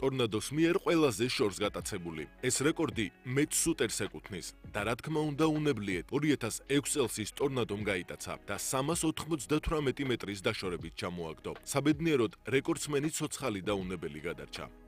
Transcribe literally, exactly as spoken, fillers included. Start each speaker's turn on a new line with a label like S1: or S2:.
S1: ტორნადოს მიერ ყველაზე შორს გატაცებული. ეს რეკორდი მეტ სუტერს ეკუთვნის და რა თქმა უნდა უნებლიეთ ორი ათას ექვსი წელს ის ტორნადომ გაიტაცა და სამას ოთხმოცდათვრამეტი მეტრის დაშორებით ჩამოაგდო. საბედნიეროდ რეკორდსმენი ცოცხალი და უნებელი გადარჩა.